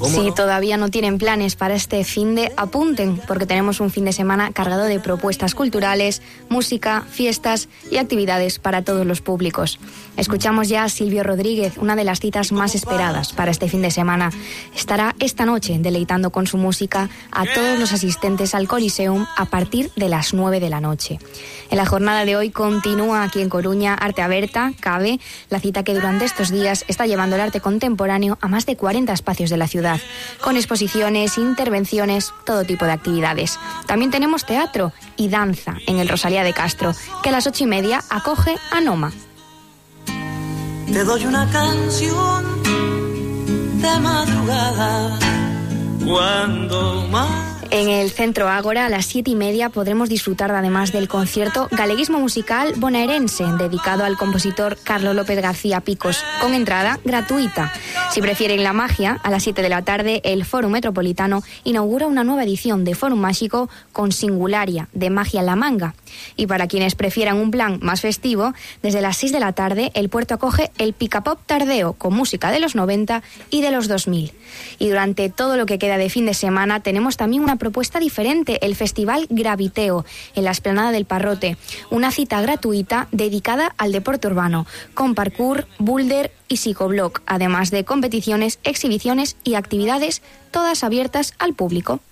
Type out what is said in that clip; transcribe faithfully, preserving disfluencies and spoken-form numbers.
Si todavía no tienen planes para este finde, apunten, porque tenemos un fin de semana cargado de propuestas culturales, música, fiestas y actividades para todos los públicos. Escuchamos ya a Silvio Rodríguez, una de las citas más esperadas para este fin de semana. Estará esta noche deleitando con su música a todos los asistentes al Coliseum a partir de las nueve de la noche. En la jornada de hoy continúa aquí en Coruña Arte Aberta, CABE, la cita que durante estos días está llevando el arte contemporáneo a más de cuarenta espacios de la ciudad, con exposiciones, intervenciones, todo tipo de actividades. También tenemos teatro y danza en el Rosalía de Castro, que a las ocho y media acoge a Noma. Te doy una canción de madrugada, cuando más... En el Centro Ágora, a las siete y media, podremos disfrutar además del concierto Galeguismo Musical Bonaerense, dedicado al compositor Carlos López García Picos, con entrada gratuita. Si prefieren la magia, a las siete de la tarde, el Fórum Metropolitano inaugura una nueva edición de Fórum Mágico con Singularia, de Magia en la Manga. Y para quienes prefieran un plan más festivo, desde las seis de la tarde, el puerto acoge el Picapop Tardeo, con música de los noventa y de los dos mil. Y durante todo lo que queda de fin de semana, tenemos también una propuesta diferente, el Festival Graviteo, en la Explanada del Parrote, una cita gratuita dedicada al deporte urbano, con parkour, boulder y psicoblock, además de competiciones, exhibiciones y actividades, todas abiertas al público.